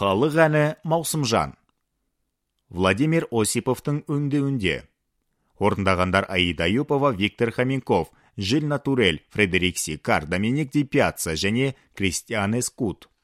Халық әні Маусымжан. Владимир Осиповтың өңдеуінде. Орындағандар Аида Юпова, Виктор Хоменков, Жиль Натурель, Фредерик Сикар, Доминик Ди Пьяцца және Кристиан Эскут.